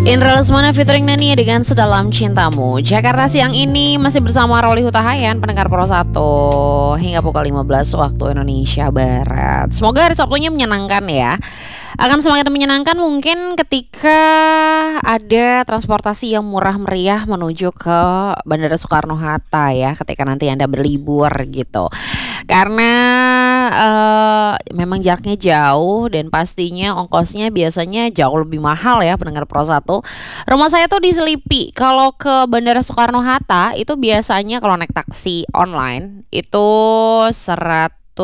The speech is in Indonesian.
Indra Lesmana featuring Nania dengan Sedalam Cintamu. Jakarta siang ini masih bersama Roli Hutahayan, pendengar Pro 1 hingga pukul 15 waktu Indonesia Barat. Semoga hari Sabtunya menyenangkan ya. Akan semakin menyenangkan mungkin ketika ada transportasi yang murah meriah menuju ke Bandara Soekarno-Hatta ya, ketika nanti Anda berlibur gitu. Karena memang jaraknya jauh dan pastinya ongkosnya biasanya jauh lebih mahal ya, pendengar Pro 1. Rumah saya tuh di Selipi. Kalau ke Bandara Soekarno-Hatta itu biasanya kalau naik taksi online itu 100